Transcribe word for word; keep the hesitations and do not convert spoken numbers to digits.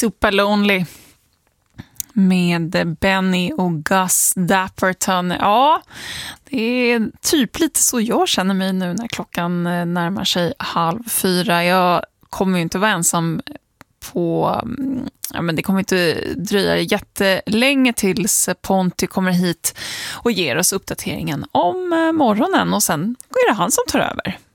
Super Lonely med Benny och Gus Dapperton. Ja, det är typ lite så jag känner mig nu när klockan närmar sig halv fyra. Jag kommer ju inte vara ensam på... Ja, men det kommer inte dröja jättelänge tills Ponty kommer hit och ger oss uppdateringen om morgonen. Och sen är det han som tar över.